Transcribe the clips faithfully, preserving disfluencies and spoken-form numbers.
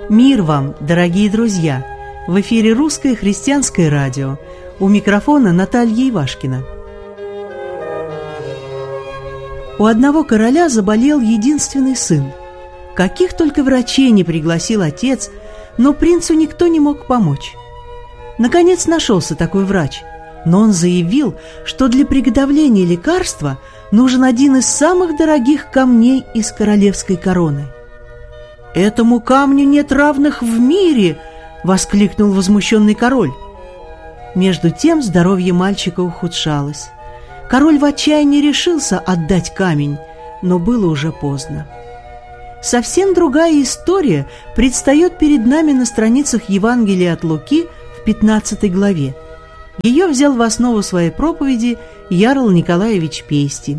Мир вам, дорогие друзья! В эфире Русское христианское радио. У микрофона Наталья Ивашкина. У одного короля заболел единственный сын. Каких только врачей не пригласил отец, но принцу никто не мог помочь. Наконец нашелся такой врач, но он заявил, что для приготовления лекарства нужен один из самых дорогих камней из королевской короны. «Этому камню нет равных в мире!» — воскликнул возмущенный король. Между тем здоровье мальчика ухудшалось. Король в отчаянии решился отдать камень, но было уже поздно. Совсем другая история предстает перед нами на страницах Евангелия от Луки в пятнадцатой главе. Ее взял в основу своей проповеди Ярл Николаевич Пейсти.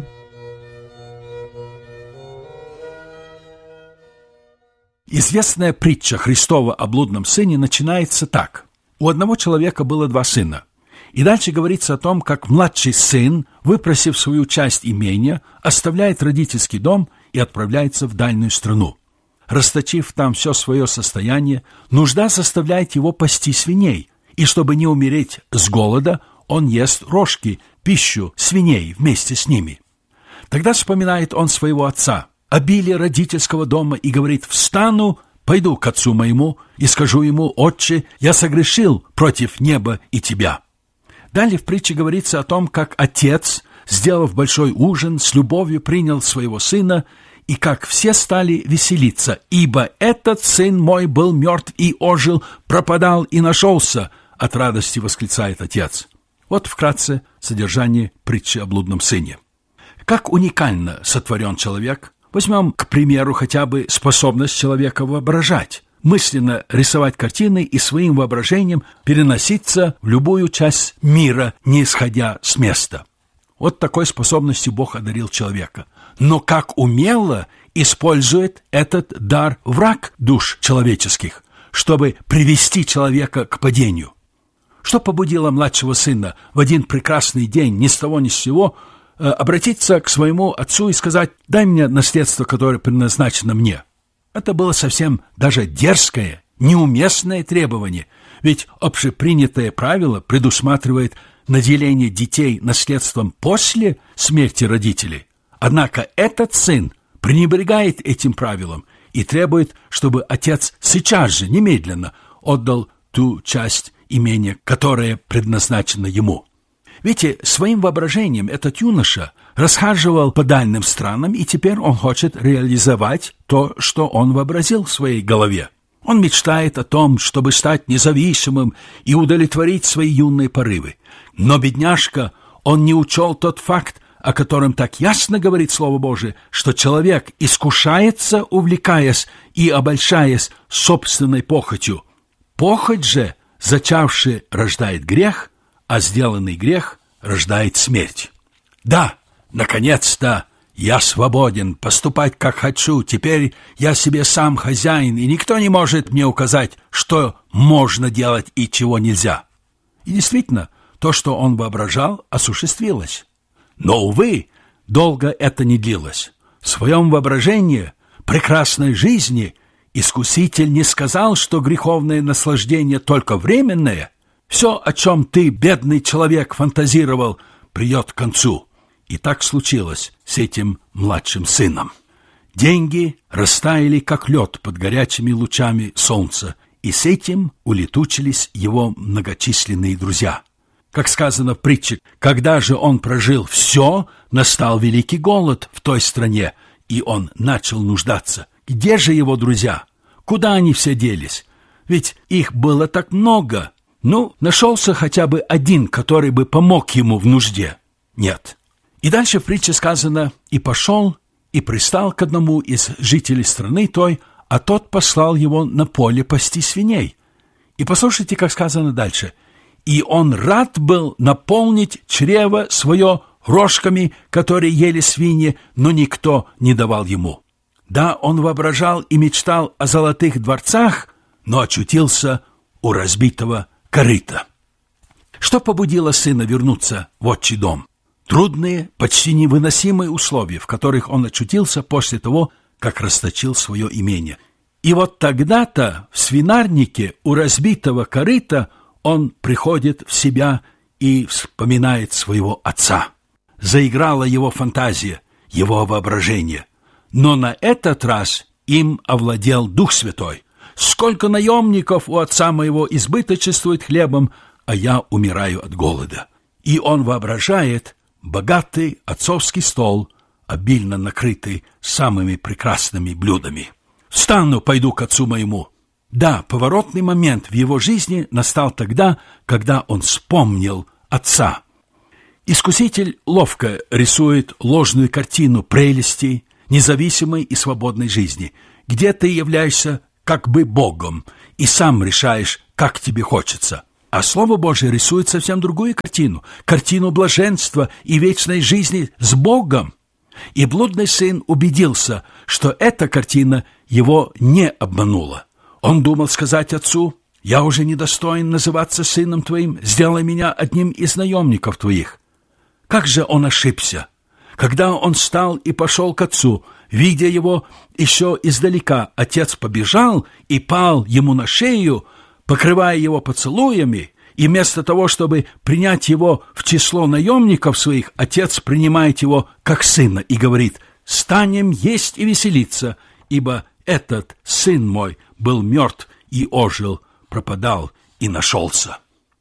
Известная притча Христова о блудном сыне начинается так. У одного человека было два сына. И дальше говорится о том, как младший сын, выпросив свою часть имения, оставляет родительский дом и отправляется в дальнюю страну. Расточив там все свое состояние, нужда заставляет его пасти свиней, и чтобы не умереть с голода, он ест рожки, пищу свиней вместе с ними. Тогда вспоминает он своего отца, обилие родительского дома, и говорит: «Встану, пойду к отцу моему и скажу ему: Отче, я согрешил против неба и тебя». Далее в притче говорится о том, как отец, сделав большой ужин, с любовью принял своего сына, и как все стали веселиться, ибо этот сын мой был мертв и ожил, пропадал и нашелся, от радости восклицает отец. Вот вкратце содержание притчи о блудном сыне. Как уникально сотворен человек. Возьмем, к примеру, хотя бы способность человека воображать, мысленно рисовать картины и своим воображением переноситься в любую часть мира, не исходя с места. Вот такой способностью Бог одарил человека. Но как умело использует этот дар враг душ человеческих, чтобы привести человека к падению. Что побудило младшего сына в один прекрасный день ни с того ни с сего обратиться к своему отцу и сказать: «Дай мне наследство, которое предназначено мне». Это было совсем даже дерзкое, неуместное требование, ведь общепринятое правило предусматривает наделение детей наследством после смерти родителей. Однако этот сын пренебрегает этим правилом и требует, чтобы отец сейчас же, немедленно, отдал ту часть имения, которая предназначена ему. Видите, своим воображением этот юноша расхаживал по дальним странам, и теперь он хочет реализовать то, что он вообразил в своей голове. Он мечтает о том, чтобы стать независимым и удовлетворить свои юные порывы. Но, бедняжка, он не учел тот факт, о котором так ясно говорит Слово Божие, что человек искушается, увлекаясь и обольщаясь собственной похотью. Похоть же, зачавший, рождает грех, а сделанный грех рождает смерть. Да, наконец-то я свободен поступать, как хочу. Теперь я себе сам хозяин, и никто не может мне указать, что можно делать и чего нельзя. И действительно, то, что он воображал, осуществилось. Но, увы, долго это не длилось. В своем воображении прекрасной жизни искуситель не сказал, что греховное наслаждение только временное. Все, о чем ты, бедный человек, фантазировал, придет к концу. И так случилось с этим младшим сыном. Деньги растаяли, как лед под горячими лучами солнца, и с этим улетучились его многочисленные друзья. Как сказано в притче, когда же он прожил все, настал великий голод в той стране, и он начал нуждаться. Где же его друзья? Куда они все делись? Ведь их было так много. Ну, нашелся хотя бы один, который бы помог ему в нужде. Нет. И дальше в притче сказано: «И пошел, и пристал к одному из жителей страны той, а тот послал его на поле пасти свиней». И послушайте, как сказано дальше: «И он рад был наполнить чрево свое рожками, которые ели свиньи, но никто не давал ему». Да, он воображал и мечтал о золотых дворцах, но очутился у разбитого корыта. Что побудило сына вернуться в отчий дом? Трудные, почти невыносимые условия, в которых он очутился после того, как расточил свое имение. И вот тогда-то в свинарнике у разбитого корыта он приходит в себя и вспоминает своего отца. Заиграла его фантазия, его воображение. Но на этот раз им овладел Дух Святой. «Сколько наемников у отца моего избыточествует хлебом, а я умираю от голода». И он воображает богатый отцовский стол, обильно накрытый самыми прекрасными блюдами. «Встану, пойду к отцу моему». Да, поворотный момент в его жизни настал тогда, когда он вспомнил отца. Искуситель ловко рисует ложную картину прелести, независимой и свободной жизни, где ты являешься как бы Богом и сам решаешь, как тебе хочется. А Слово Божие рисует совсем другую картину, картину блаженства и вечной жизни с Богом. И блудный сын убедился, что эта картина его не обманула. Он думал сказать отцу: «Я уже недостоин называться сыном твоим, сделай меня одним из наемников твоих». Как же он ошибся! Когда он встал и пошел к отцу, видя его еще издалека, отец побежал и пал ему на шею, покрывая его поцелуями, и вместо того, чтобы принять его в число наемников своих, отец принимает его как сына и говорит: «Станем есть и веселиться, ибо этот сын мой был мертв и ожил, пропадал и нашелся».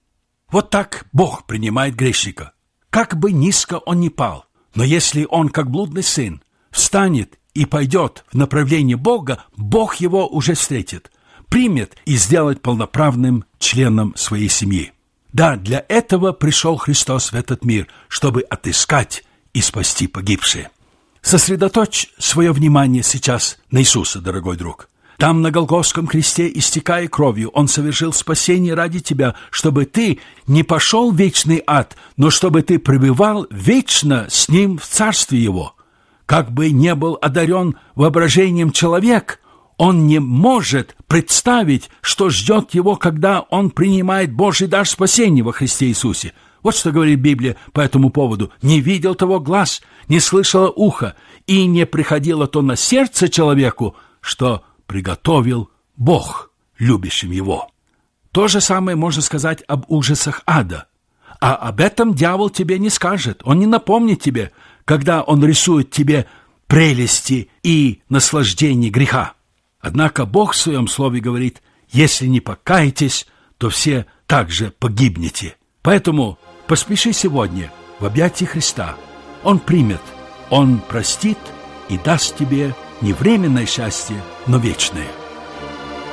Вот так Бог принимает грешника. Как бы низко он ни пал, но если он, как блудный сын, встанет и пойдет в направлении Бога, Бог его уже встретит, примет и сделает полноправным членом своей семьи. Да, для этого пришел Христос в этот мир, чтобы отыскать и спасти погибшие. Сосредоточь свое внимание сейчас на Иисуса, дорогой друг. Там, на Голгофском кресте, истекая кровью, Он совершил спасение ради тебя, чтобы ты не пошел в вечный ад, но чтобы ты пребывал вечно с Ним в Царстве Его. Как бы не был одарен воображением человек, он не может представить, что ждет его, когда он принимает Божий дар спасения во Христе Иисусе. Вот что говорит Библия по этому поводу. «Не видел того глаз, не слышало ухо, и не приходило то на сердце человеку, что приготовил Бог любящим его». То же самое можно сказать об ужасах ада. А об этом дьявол тебе не скажет, он не напомнит тебе, когда он рисует тебе прелести и наслаждение греха. Однако Бог в Своем Слове говорит: если не покаетесь, то все также погибнете. Поэтому поспеши сегодня в объятия Христа. Он примет, Он простит и даст тебе не временное счастье, но вечное.